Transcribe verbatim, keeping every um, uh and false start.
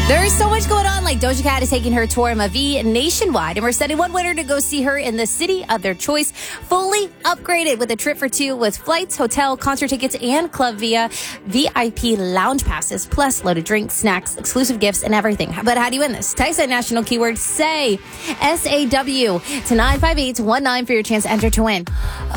There's so much going on, like Doja Cat is taking her tour M V nationwide, and we're sending one winner to go see her in the city of their choice, fully upgraded with a trip for two with flights, hotel, concert tickets, and club via V I P lounge passes, plus loaded drinks, snacks, exclusive gifts, and everything. But how do you win this? Text that national keyword SAY, S A W, to nine five eight one nine for your chance to enter to win.